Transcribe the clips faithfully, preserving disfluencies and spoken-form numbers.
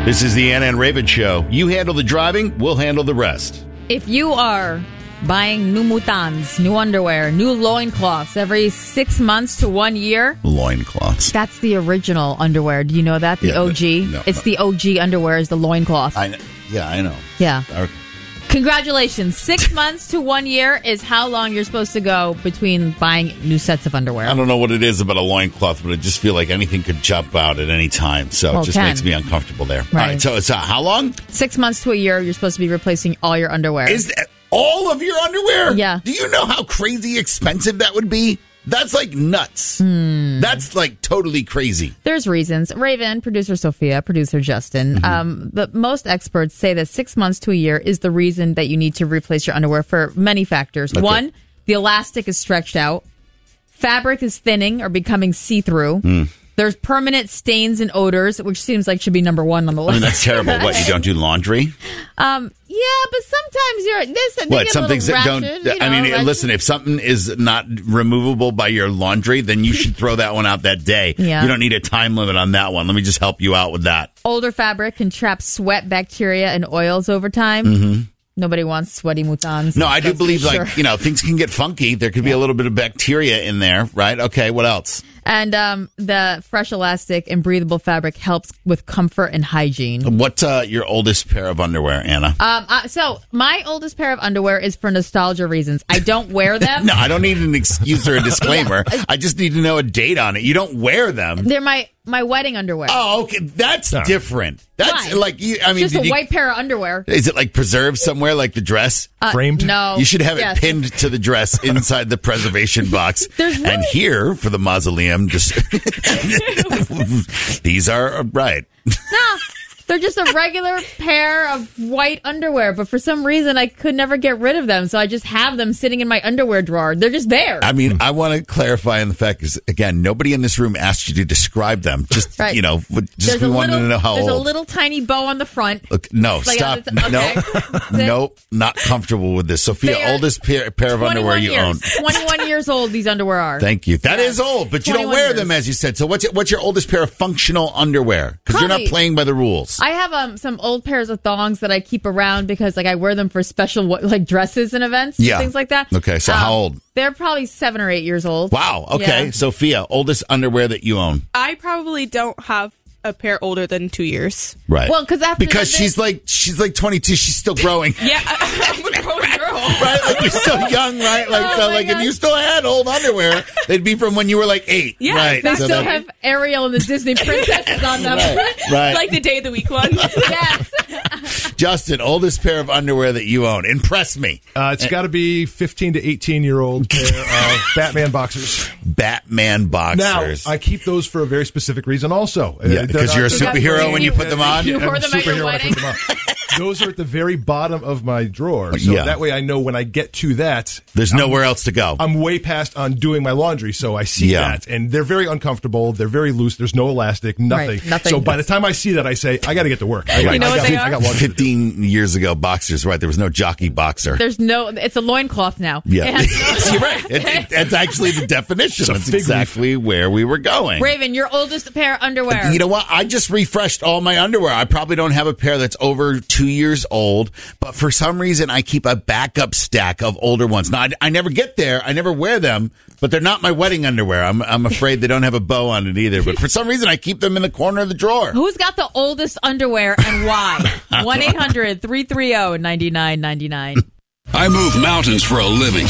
This is the Anna and Raven Show. You handle the driving, we'll handle the rest. If you are buying new mutans, new underwear, new loincloths every six months to one year. Loincloths. That's the original underwear. Do you know that? The Yeah, O G? no, it's no. the O G underwear is the loincloth. I know. Yeah, I know. Yeah. Okay. Congratulations. Six months to one year is how long you're supposed to go between buying new sets of underwear. I don't know what it is about a loincloth, but I just feel like anything could jump out at any time. So Well, it just can. makes me uncomfortable there. Right. All right, so it's uh, how long? Six months to a year, you're supposed to be replacing all your underwear. Is that all of your underwear? Yeah. Do you know how crazy expensive that would be? That's like nuts. Hmm. That's like totally crazy. There's reasons. Raven, producer Sophia, producer Justin. Mm-hmm. Um, but most experts say that six months to a year is the reason that you need to replace your underwear for many factors. Okay. One, the elastic is stretched out. Fabric is thinning or becoming see-through. Mm. There's permanent stains and odors, which seems like should be number one on the I list. mean, that's terrible. What, you don't do laundry? Um, yeah, but sometimes you're this. They What, get a some little things that ratchet, don't... you I know, mean, ratchet. listen, if something is not removable by your laundry, then you should throw that one out that day. Yeah. You don't need a time limit on that one. Let me just help you out with that. Older fabric can trap sweat, bacteria, and oils over time. Mm-hmm. Nobody wants sweaty mutants. No, I do That's for believe, sure. like, you know, things can get funky. There could be a little bit of bacteria in there, right? Okay, what else? And um, the fresh elastic and breathable fabric helps with comfort and hygiene. What's uh, your oldest pair of underwear, Anna? Um, uh, so my oldest pair of underwear is for nostalgia reasons. I don't wear them. No, I don't need an excuse or a disclaimer. I just need to know a date on it. You don't wear them. They're my, my wedding underwear. Oh, okay. That's No. different. That's Why? like, you, I mean, Just did a you, white pair of underwear. is it like preserved somewhere, like the dress? Uh, Framed? No. You should have it Yes. pinned to the dress inside the preservation box. There's really- And here for the mausoleum, just these are right. No, they're just a regular pair of white underwear, but for some reason I could never get rid of them, so I just have them sitting in my underwear drawer. They're just there. I mean, I want to clarify on the fact is again, nobody in this room asked you to describe them. Just Right. you know, just There's we a wanted little, to know how there's old. a little tiny bow on the front. Look, no, Like, stop. uh, okay. No, nope, not comfortable with this. Sophia, They are oldest pair, pair of underwear twenty-one you years. own. twenty-one years old these underwear are. Thank you. That Yeah. is old, but you don't twenty-one wear years. them as you said. So what's your, what's your oldest pair of functional underwear? Because you're not Probably- playing by the rules. I have um some old pairs of thongs that I keep around because like I wear them for special like dresses and events, Yeah. and things like that. Okay, so how Um, old? They're probably seven or eight years old. Wow. Okay, Yeah. Sophia, oldest underwear that you own. I probably don't have a pair older than two years. Right. Well, 'cause after because the- she's like she's like twenty-two. She's still growing. Yeah, I'm a grown girl. Right, like you're still young, right? Like Oh so, my like if God. you still had old underwear, they'd be from when you were like eight. Yeah, right. They they so still that- have Ariel and the Disney princesses on them. right, right. Like the day of the week one. Yes. Justin, oldest pair of underwear that you own. Impress me. Uh, it's got to be fifteen to eighteen year old pair of Batman boxers. Batman Now, boxers. I keep those for a very specific reason also. Uh, yeah, they're because not- you're a Because superhero when you you- put them on. you I'm wore a them at your superhero when I wedding. put them on. Those are at the very bottom of my drawer. So Yeah. that way I know when I get to that, There's nowhere else to go. I'm way past on doing my laundry, so I see Yeah. that. And they're very uncomfortable. They're very loose. There's no elastic, nothing. Right, nothing. So by the time I see that, I say, I got to get to work. I, got- You know I what got, they I are? got laundry to do. Fifteen years ago, boxers. Right, there was no jockey boxer. There's no. It's a loincloth now. Yeah, It has no- you're right. It, it, that's actually the definition. a That's fig leaf. exactly where we were going. Raven, your oldest pair of underwear. You know what? I just refreshed all my underwear. I probably don't have a pair that's over two years old, but for some reason, I keep a backup stack of older ones. Now, I, I never get there. I never wear them, but they're not my wedding underwear. I'm, I'm afraid they don't have a bow on it either. But for some reason, I keep them in the corner of the drawer. Who's got the oldest underwear and why? one eight hundred three three zero nine nine nine nine. I move mountains for a living.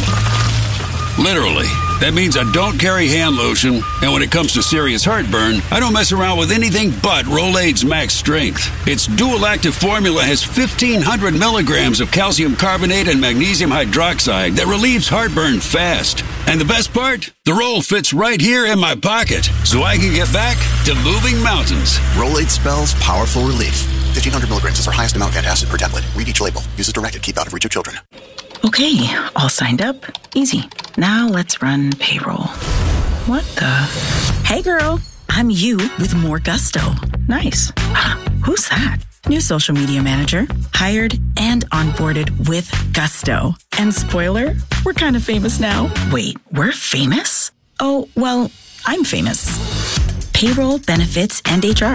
Literally. That means I don't carry hand lotion, and when it comes to serious heartburn, I don't mess around with anything but Rolaids Max Strength. Its dual-active formula has fifteen hundred milligrams of calcium carbonate and magnesium hydroxide that relieves heartburn fast. And the best part? The roll fits right here in my pocket, so I can get back to moving mountains. Rolade spells powerful relief. fifteen hundred milligrams is our highest amount of antacid per tablet. Read each label. Use as directed. Keep out of reach of children. Okay, all signed up. Easy. Now let's run payroll. What the? Hey girl, I'm you with more gusto. Nice. Who's that? New social media manager. Hired and onboarded with gusto. And spoiler, we're kind of famous now. Wait, we're famous? Oh, well, I'm famous. Payroll, benefits, and H R.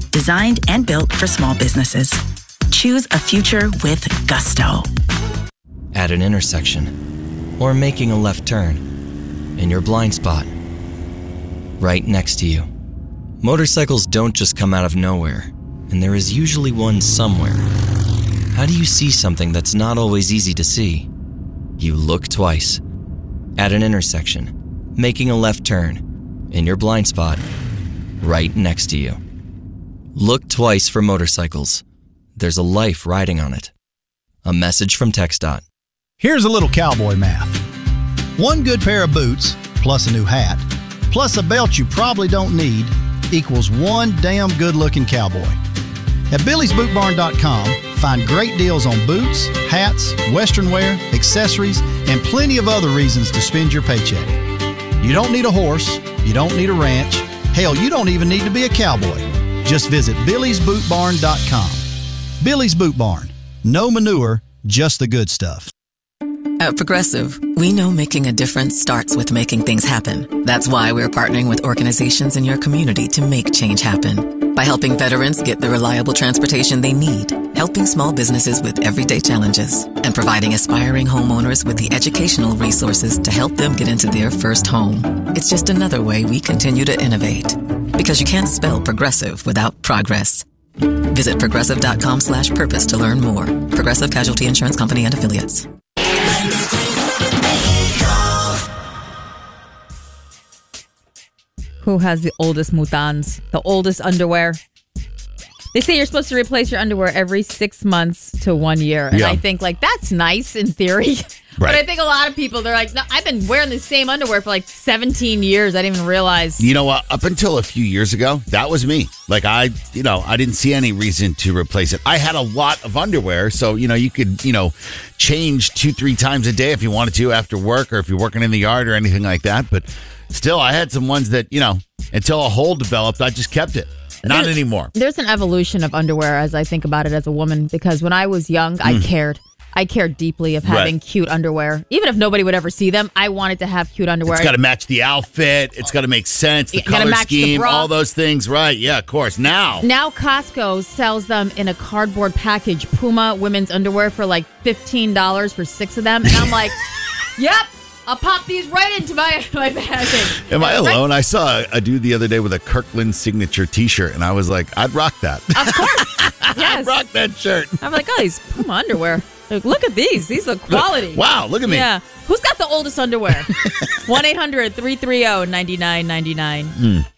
Designed and built for small businesses. Choose a future with gusto. At an intersection, or making a left turn, in your blind spot, right next to you. Motorcycles don't just come out of nowhere, and there is usually one somewhere. How do you see something that's not always easy to see? You look twice. At an intersection, making a left turn, in your blind spot, right next to you. Look twice for motorcycles. There's a life riding on it. A message from TxDOT. Here's a little cowboy math. One good pair of boots, plus a new hat, plus a belt you probably don't need, equals one damn good-looking cowboy. At Billy's Boot Barn dot com, find great deals on boots, hats, western wear, accessories, and plenty of other reasons to spend your paycheck. You don't need a horse. You don't need a ranch. Hell, you don't even need to be a cowboy. Just visit Billy's Boot Barn dot com. Billy's Boot Barn. No manure, just the good stuff. At Progressive, we know making a difference starts with making things happen. That's why we're partnering with organizations in your community to make change happen. By helping veterans get the reliable transportation they need, helping small businesses with everyday challenges, and providing aspiring homeowners with the educational resources to help them get into their first home. It's just another way we continue to innovate. Because you can't spell progressive without progress. Visit progressive.com slash purpose to learn more. Progressive Casualty Insurance Company and Affiliates. Who has the oldest mutans? The oldest underwear? They say you're supposed to replace your underwear every six months to one year. And Yeah. I think, like, that's nice in theory. But I think a lot of people, they're like, no, I've been wearing the same underwear for like seventeen years. I didn't even realize. You know what? Up until a few years ago, that was me. Like, I, you know, I didn't see any reason to replace it. I had a lot of underwear, so, you know, you could, you know, change two, three times a day if you wanted to after work or if you're working in the yard or anything like that. But still, I had some ones that, you know, until a hole developed, I just kept it. Not There's- anymore. There's an evolution of underwear as I think about it as a woman, because when I was young, I Mm. cared. I cared deeply of having Right. cute underwear. Even if nobody would ever see them, I wanted to have cute underwear. It's got to match the outfit. It's got to make sense. The You gotta color match the scheme, bra. all those things. Right. Yeah, of course. Now. Now Costco sells them in a cardboard package, Puma women's underwear for like fifteen dollars for six of them. And I'm like, yep, I'll pop these right into my, my package. Am I Right- alone? I saw a dude the other day with a Kirkland signature T-shirt, and I was like, I'd rock that. Of course. Yes. I'd rock that shirt. I'm like, oh, these Puma underwear. Like, look at these. These look quality. Wow, look at me. Yeah. Who's got the oldest underwear? one eight hundred three three zero nine nine nine nine. Mm.